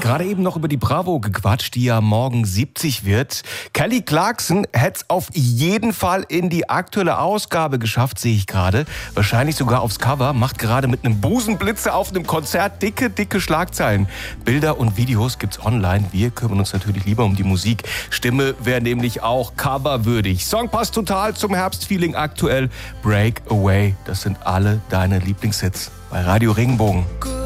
Gerade eben noch über die Bravo gequatscht, die ja morgen 70 wird. Kelly Clarkson hätte es auf jeden Fall in die aktuelle Ausgabe geschafft, sehe ich gerade. Wahrscheinlich sogar aufs Cover. Macht gerade mit einem Busenblitzer auf einem Konzert dicke Schlagzeilen. Bilder und Videos gibt's online. Wir kümmern uns natürlich lieber um die Musik. Stimme wäre nämlich auch coverwürdig. Song passt total zum Herbstfeeling aktuell. Break Away, das sind alle deine Lieblingshits bei Radio Regenbogen.